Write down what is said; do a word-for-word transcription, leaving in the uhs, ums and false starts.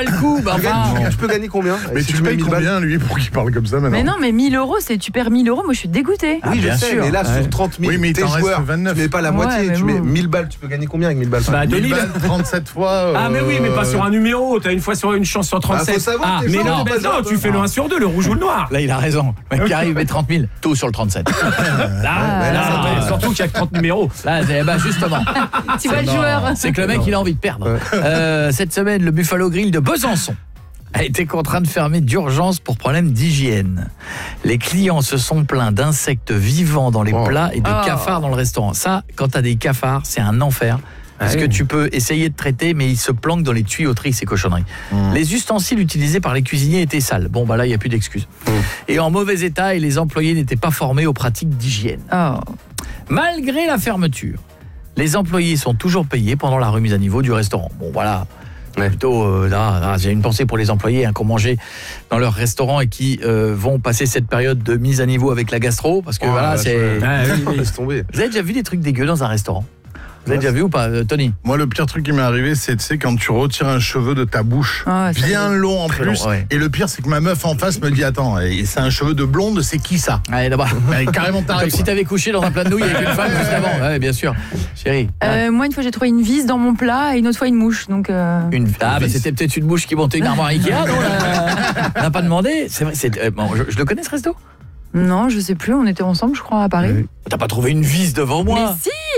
pas le coup. Bah, enfin... Tu peux gagner combien? Mais si tu payes combien, lui, pour qu'il parle comme ça maintenant? Mais non, mais mille euros, c'est tu perds mille euros. Moi, je suis dégoûtée. Oui, je sais, mais là, ouais. sur trente mille, oui, mais t'es joueur, tu mets pas la ouais, moitié, tu bon. mets mille balles. Tu peux gagner combien avec mille balles? Bah, mille balles, trente-sept fois. Euh... Ah, mais oui, mais pas sur un numéro. T'as une fois sur une chance sur trente-sept. Ah, faut savoir, ah mais joueur, non, pas non, joueur, tu fais le un sur deux, le rouge ou le noir. Là, il a raison. Le mec qui arrive, met trente mille, tout sur le trente-sept. Là, Ah, là, là, là, surtout qu'il y a que trente numéros. Là, bah, justement. Tu vois le joueur. C'est que le mec, il a envie de perdre. Euh, cette semaine, le Buffalo Grill de Besançon a été contraint de fermer d'urgence pour problème d'hygiène. Les clients se sont plaints d'insectes vivants dans les oh. plats et de oh. cafards dans le restaurant. Ça, quand t'as des cafards, c'est un enfer. Parce ah que oui. tu peux essayer de traiter, mais ils se planquent dans les tuyauteries, ces cochonneries. Mmh. Les ustensiles utilisés par les cuisiniers étaient sales. Bon, bah là, il n'y a plus d'excuses. Mmh. Et en mauvais état, et les employés n'étaient pas formés aux pratiques d'hygiène. Oh. Malgré la fermeture, les employés sont toujours payés pendant la remise à niveau du restaurant. Bon, voilà. Ouais. Plutôt, euh, là, là j'ai une pensée pour les employés hein, qui ont mangé dans leur restaurant et qui euh, vont passer cette période de mise à niveau avec la gastro. Parce que oh, voilà, là, c'est... Ah, oui, oui, laisse tomber. Vous avez déjà vu des trucs dégueux dans un restaurant ? Vous avez déjà vu ou pas, Tony? Moi, le pire truc qui m'est arrivé, c'est, tu sais, quand tu retires un cheveu de ta bouche, ah, bien long en Très plus. long, ouais. Et le pire, c'est que ma meuf en face me dit, attends, c'est un cheveu de blonde, c'est qui ça? Allez, là-bas. Elle est carrément tarée. Comme si t'avais couché dans un plat de nouilles avec une femme juste avant. Ouais, bien sûr. Chérie. Euh, moi, une fois, j'ai trouvé une vis dans mon plat et une autre fois, une mouche. Donc, euh... Une... Ah, bah, c'était peut-être une mouche qui montait une armoire Ikea, non? On n'a pas demandé. C'est vrai, c'est... Euh, bon, je, je le connais, ce resto? Non, je sais plus. On était ensemble, je crois, à Paris. Euh, T'as pas trouvé une vis devant moi? Mais si!